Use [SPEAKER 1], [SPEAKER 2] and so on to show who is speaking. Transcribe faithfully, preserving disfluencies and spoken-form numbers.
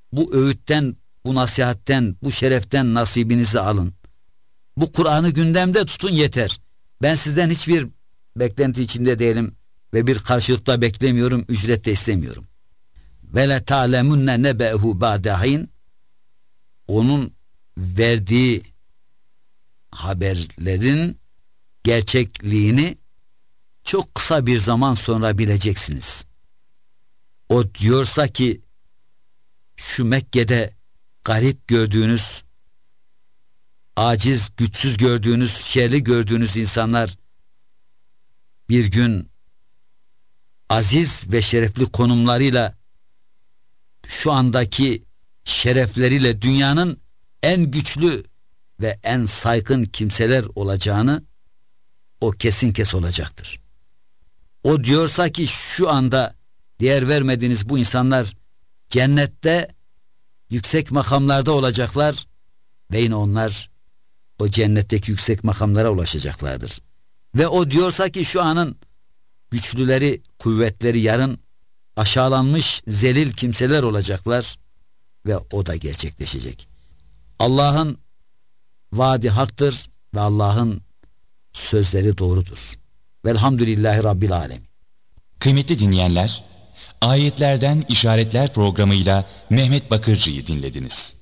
[SPEAKER 1] bu öğütten, bu nasihatten, bu şereften nasibinizi alın. Bu Kur'an'ı gündemde tutun yeter. Ben sizden hiçbir beklenti içinde değilim ve bir karşılıkta beklemiyorum, ücret de istemiyorum. Ve le ta'lemunne nebehu ba'dahin, onun verdiği haberlerin gerçekliğini çok kısa bir zaman sonra bileceksiniz. O diyorsa ki şu Mekke'de garip gördüğünüz, aciz, güçsüz gördüğünüz, şerli gördüğünüz insanlar bir gün aziz ve şerefli konumlarıyla, şu andaki şerefleriyle dünyanın en güçlü ve en saygın kimseler olacağını o kesin kes olacaktır. O diyorsa ki şu anda değer vermediğiniz bu insanlar cennette yüksek makamlarda olacaklar ve yine onlar o cennetteki yüksek makamlara ulaşacaklardır. Ve o diyorsa ki şu anın güçlüleri, kuvvetleri yarın aşağılanmış, zelil kimseler olacaklar ve o da gerçekleşecek. Allah'ın vaadi haktır ve Allah'ın sözleri doğrudur. Velhamdülillahi Rabbil Alemin.
[SPEAKER 2] Kıymetli dinleyenler, Ayetlerden İşaretler programıyla Mehmet Bakırcı'yı dinlediniz.